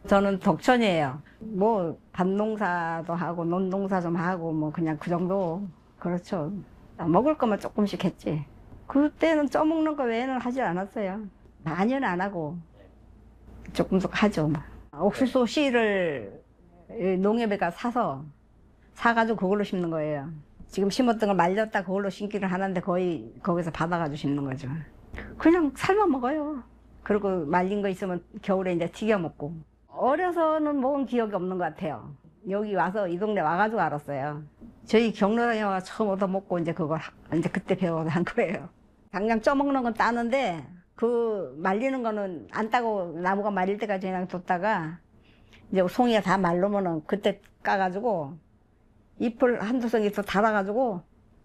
저는 덕천이에요. 뭐 밭농사도 하고 논농사 좀 하고 뭐 그냥 그 정도. 그렇죠. 먹을 거만 조금씩 했지. 그때는 쪄먹는 거 외에는 하지 않았어요. 많이는 안 하고 조금씩 하죠. 뭐. 옥수수 씨를 농협에가 사가지고 그걸로 심는 거예요. 지금 심었던 걸 말렸다 그걸로 심기를 하는데 거의 거기서 받아가지고 심는 거죠. 그냥 삶아 먹어요. 그리고 말린 거 있으면 겨울에 이제 튀겨 먹고. 어려서는 먹은 기억이 없는 것 같아요. 여기 와서 이 동네 와가지고 알았어요. 저희 경로당에 와서 처음 얻어먹고 이제 그걸 이제 그때 배워서 한 거예요. 당장 쪄먹는 건 따는데 그 말리는 거는 안 따고 나무가 말릴 때까지 그냥 뒀다가 이제 송이가 다 말르면은 그때 까가지고 잎을 한두 송이 더 달아가지고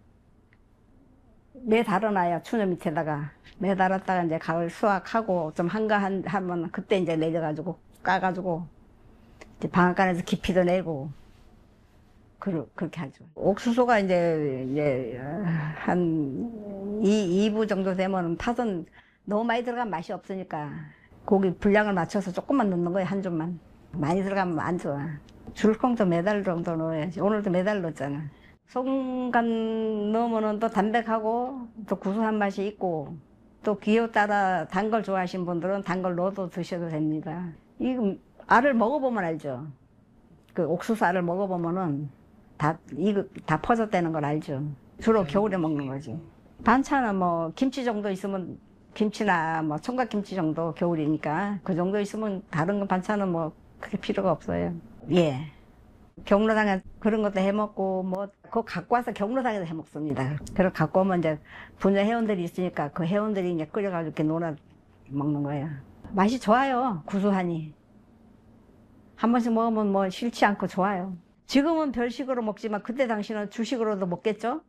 매달아놔요. 추녀 밑에다가 매달았다가 이제 가을 수확하고 좀 하면 그때 이제 내려가지고 까가지고 이제 방앗간에서 깊이도 내고 그렇게 하죠. 옥수수가 이제 한 2부 정도 되면 팥은 너무 많이 들어가면 맛이 없으니까 고기 분량을 맞춰서 조금만 넣는 거예요. 한 줌만. 많이 들어가면 안 좋아. 줄콩도 매달 정도 넣어야지. 오늘도 매달 넣었잖아. 소금간 넣으면 또 담백하고 또 구수한 맛이 있고 또 기호 따라 단 걸 좋아하시는 분들은 단 걸 넣어도 드셔도 됩니다. 이 알을 먹어보면 알죠. 그 옥수수 알을 먹어보면은 이거 다 퍼졌다는 걸 알죠. 주로 겨울에 먹는 거지. 반찬은 뭐 김치 정도 있으면 김치나 뭐 총각김치 정도 겨울이니까 그 정도 있으면 다른 거 반찬은 뭐 크게 필요가 없어요. 예. 경로당에 그런 것도 해 먹고 뭐 그거 갖고 와서 경로당에서 해 먹습니다. 그걸 갖고 오면 이제 부녀 회원들이 있으니까 그 회원들이 이제 끓여가지고 이렇게 놀아 먹는 거예요. 맛이 좋아요. 구수하니. 한 번씩 먹으면 뭐 싫지 않고 좋아요. 지금은 별식으로 먹지만 그때 당시는 주식으로도 먹겠죠?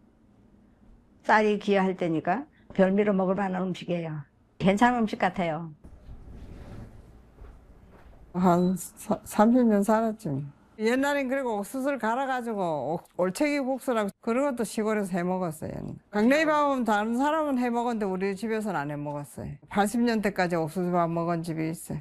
쌀이 귀할 때니까 별미로 먹을 만한 음식이에요. 괜찮은 음식 같아요. 한 30년 살았지. 옛날엔 그리고 옥수수를 갈아가지고 올챙이 국수라고 그런 것도 시골에서 해 먹었어요. 강냉이밥은 다른 사람은 해 먹었는데 우리 집에서는 안 해 먹었어요. 80년대까지 옥수수밥 먹은 집이 있어요.